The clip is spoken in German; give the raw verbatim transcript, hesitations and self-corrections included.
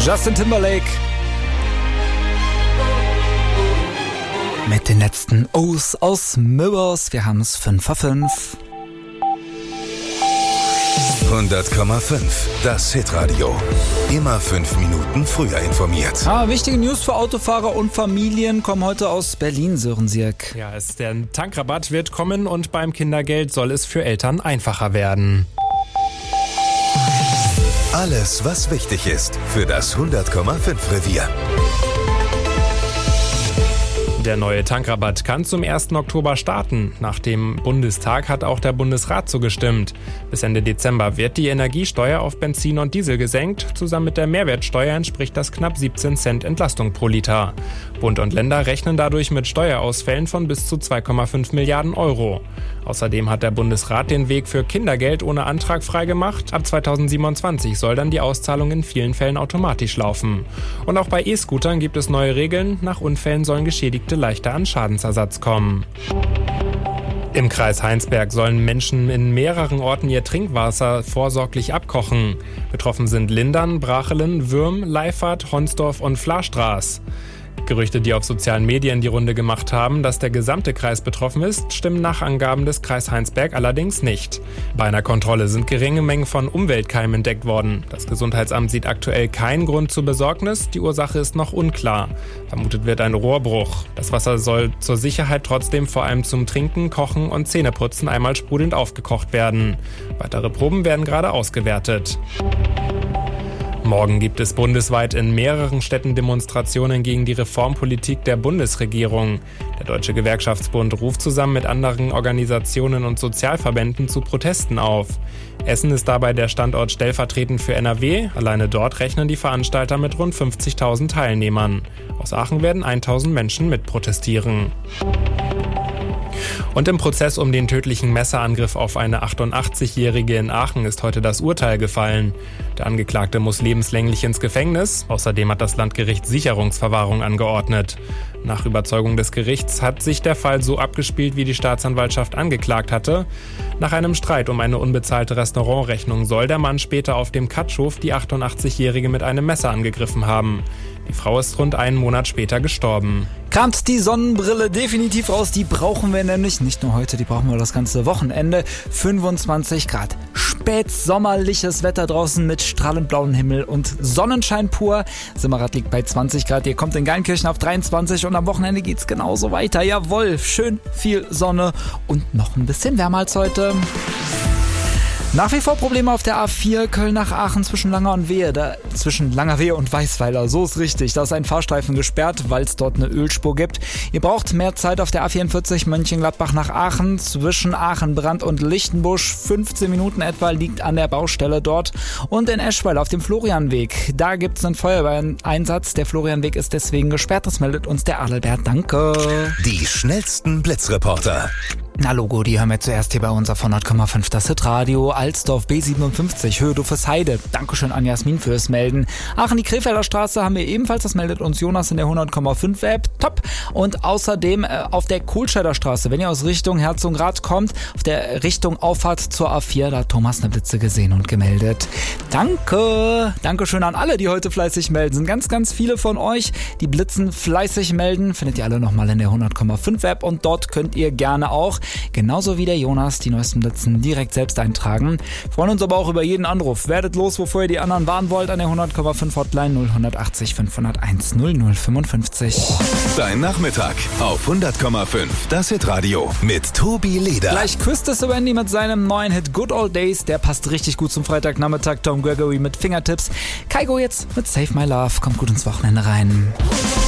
Justin Timberlake mit den letzten O's aus Mirrors. Wir haben es fünf vor fünf. hundert Komma fünf, das Hitradio. Immer fünf Minuten früher informiert. Ah, wichtige News für Autofahrer und Familien kommen heute aus Berlin, Sören Sierk. Ja, es, der Tankrabatt wird kommen und beim Kindergeld soll es für Eltern einfacher werden. Alles, was wichtig ist für das hundert Komma fünf Revier. Der neue Tankrabatt kann zum ersten Oktober starten. Nach dem Bundestag hat auch der Bundesrat zugestimmt. Bis Ende Dezember wird die Energiesteuer auf Benzin und Diesel gesenkt. Zusammen mit der Mehrwertsteuer entspricht das knapp siebzehn Cent Entlastung pro Liter. Bund und Länder rechnen dadurch mit Steuerausfällen von bis zu zwei Komma fünf Milliarden Euro. Außerdem hat der Bundesrat den Weg für Kindergeld ohne Antrag freigemacht. Ab zweitausendsiebenundzwanzig soll dann die Auszahlung in vielen Fällen automatisch laufen. Und auch bei E-Scootern gibt es neue Regeln. Nach Unfällen sollen Geschädigte leichter an Schadensersatz kommen. Im Kreis Heinsberg sollen Menschen in mehreren Orten ihr Trinkwasser vorsorglich abkochen. Betroffen sind Lindern, Brachelen, Würm, Leifert, Honsdorf und Vlastraß. Gerüchte, die auf sozialen Medien die Runde gemacht haben, dass der gesamte Kreis betroffen ist, stimmen nach Angaben des Kreis Heinsberg allerdings nicht. Bei einer Kontrolle sind geringe Mengen von Umweltkeimen entdeckt worden. Das Gesundheitsamt sieht aktuell keinen Grund zur Besorgnis, die Ursache ist noch unklar. Vermutet wird ein Rohrbruch. Das Wasser soll zur Sicherheit trotzdem vor allem zum Trinken, Kochen und Zähneputzen einmal sprudelnd aufgekocht werden. Weitere Proben werden gerade ausgewertet. Morgen gibt es bundesweit in mehreren Städten Demonstrationen gegen die Reformpolitik der Bundesregierung. Der Deutsche Gewerkschaftsbund ruft zusammen mit anderen Organisationen und Sozialverbänden zu Protesten auf. Essen ist dabei der Standort stellvertretend für N R W. Alleine dort rechnen die Veranstalter mit rund fünfzigtausend Teilnehmern. Aus Aachen werden tausend Menschen mitprotestieren. Und im Prozess um den tödlichen Messerangriff auf eine achtundachtzigjährige in Aachen ist heute das Urteil gefallen. Der Angeklagte muss lebenslänglich ins Gefängnis. Außerdem hat das Landgericht Sicherungsverwahrung angeordnet. Nach Überzeugung des Gerichts hat sich der Fall so abgespielt, wie die Staatsanwaltschaft angeklagt hatte. Nach einem Streit um eine unbezahlte Restaurantrechnung soll der Mann später auf dem Katschhof die achtundachtzigjährige mit einem Messer angegriffen haben. Die Frau ist rund einen Monat später gestorben. Kramt die Sonnenbrille definitiv raus, die brauchen wir nämlich nicht nur heute, die brauchen wir das ganze Wochenende. fünfundzwanzig Grad, spätsommerliches Wetter draußen mit strahlend blauem Himmel und Sonnenschein pur. Simmerath liegt bei zwanzig Grad, ihr kommt in Geilenkirchen auf dreiundzwanzig und am Wochenende geht's genauso weiter. Jawohl, schön viel Sonne und noch ein bisschen wärmer als heute. Nach wie vor Probleme auf der A vier Köln nach Aachen zwischen Langer und Wehe, da, zwischen Langerwehe und Weißweiler, so ist richtig. Da ist ein Fahrstreifen gesperrt, weil es dort eine Ölspur gibt. Ihr braucht mehr Zeit auf der A vierundvierzig Mönchengladbach nach Aachen zwischen Aachenbrand und Lichtenbusch. fünfzehn Minuten etwa liegt an der Baustelle dort. Und in Eschweiler auf dem Florianweg, da gibt es einen Feuerwehreinsatz. Der Florianweg ist deswegen gesperrt, das meldet uns der Adalbert. Danke. Die schnellsten Blitzreporter. Na Logo, die hören wir zuerst hier bei uns auf hundert Komma fünf, das Hitradio. Alsdorf B siebenundfünfzig, Höhe Heide. Dankeschön an Jasmin fürs Melden. Aachen, die Krefelder Straße haben wir ebenfalls, das meldet uns Jonas in der hundert Komma fünf App. Top. Und außerdem äh, auf der Kohlscheider Straße, wenn ihr aus Richtung Herzogenrath kommt, auf der Richtung Auffahrt zur A vier, da hat Thomas eine Blitze gesehen und gemeldet. Danke. Dankeschön an alle, die heute fleißig melden. Sind ganz, ganz viele von euch, die Blitzen fleißig melden. Findet ihr alle nochmal in der hundert Komma fünf App und dort könnt ihr gerne auch, genauso wie der Jonas, die neuesten Blitzen direkt selbst eintragen. Wir freuen uns aber auch über jeden Anruf. Werdet los, wovor ihr die anderen warnen wollt, an der hundert Komma fünf Hotline null acht null fünf null eins null null fünfundfünfzig. Dein Nachmittag auf hundert Komma fünf, das Hitradio mit Tobi Leder. Gleich küsst es Wendy mit seinem neuen Hit Good Old Days. Der passt richtig gut zum Freitagnachmittag. Tom Gregory mit Fingertips. Kaigo jetzt mit Save My Love. Kommt gut ins Wochenende rein.